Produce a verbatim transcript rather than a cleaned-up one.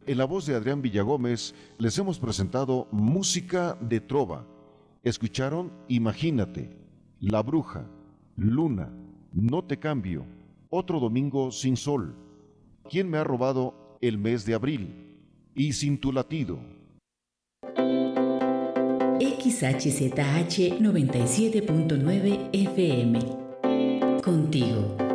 En la voz de Adrián Villagómez les hemos presentado Música de Trova. Escucharon Imagínate, La Bruja, Luna, No te cambio, Otro domingo sin sol, ¿Quién me ha robado el mes de abril? Y Sin tu latido. X H Z H noventa y siete punto nueve F M. Contigo.